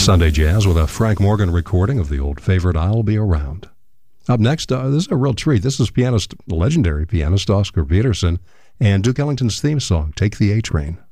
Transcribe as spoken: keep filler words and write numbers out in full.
Sunday Jazz with a Frank Morgan recording of the old favorite I'll Be Around. Up next, uh, this is a real treat. This is pianist, legendary pianist Oscar Peterson, and Duke Ellington's theme song, Take the A-Train.